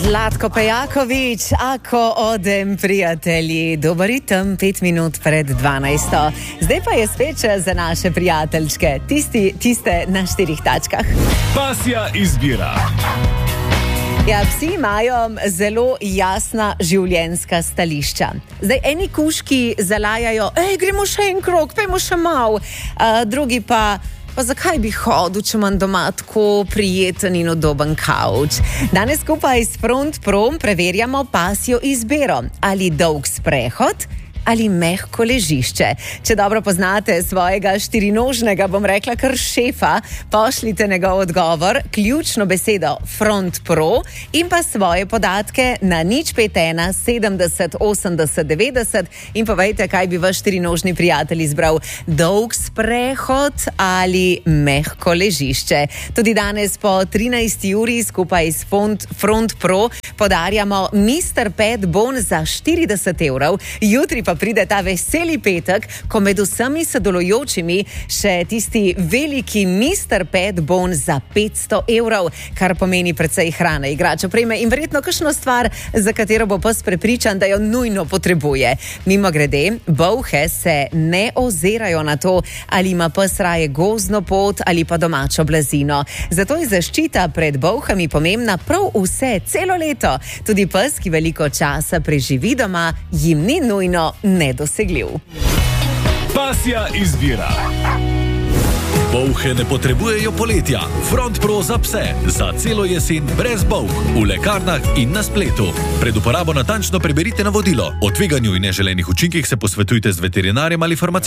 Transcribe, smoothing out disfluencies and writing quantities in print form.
Zlatko Pejaković, ako odem, prijatelji. Dober ritem, 5 minut pred 12. Zdaj pa je spet čas za naše prijateljčke, tiste na 4 tačkah. Pasja izbira. Ja, psi imajo zelo jasna življenjska stališča. Zdaj, eni kužki zalajajo, gremo še en krog, pojmo še mal. Drugi pa zakaj bi hodil, če imam doma tako prijeten in udoben kavč? Danes skupaj s Front Pro preverjamo pasjo izbiro. Ali dolg sprehod ali mehko ležišče. Če dobro poznate svojega štirinožnega, bom rekla kar šefa, pošljite njegov odgovor, ključno besedo Front Pro in pa svoje podatke na 051 70 80 90 in povejte, kaj bi vaš štirinožni prijatelj izbral. Dolg sprehod ali mehko ležišče. Tudi danes po 13. uri skupaj s Front Pro podarjamo Mr. Pet bon za 40 evrov. Jutri pa pride ta veseli petek, ko med vsemi sodelujočimi še tisti veliki Mr. Pet bon za 500 evrov, kar pomeni precej hrane, igrač, opreme in verjetno kakšno stvar, za katero bo pes prepričan, da jo nujno potrebuje. Mimogrede, bolhe se ne ozirajo na to, ali ima pes raje gozdno pot ali pa domačo blazino. Zato je zaščita pred bolhami pomembna prav vse, celo leto. Tudi pes, ki veliko časa preživi doma, jim ni nujno nedosegljiv. Pasja izbira. Bolhe ne potrebujejo poletja. Front Pro za pse. Za celo jesen brez bolh. V lekarnah in na spletu. Pred uporabo natančno preberite navodilo. O tveganju in neželenih učinkih se posvetujte z veterinarjem ali farmacevtom.